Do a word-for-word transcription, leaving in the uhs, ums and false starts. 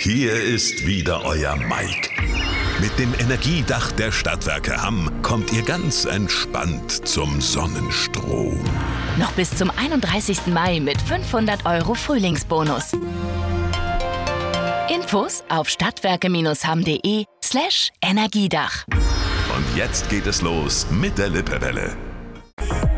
Hier ist wieder euer Mike. Mit dem Energiedach der Stadtwerke Hamm kommt ihr ganz entspannt zum Sonnenstrom. Noch bis zum einunddreißigsten Mai mit fünfhundert Euro Frühlingsbonus. Infos auf stadtwerke-hamm.de slash Energiedach. Und jetzt geht es los mit der Lippewelle.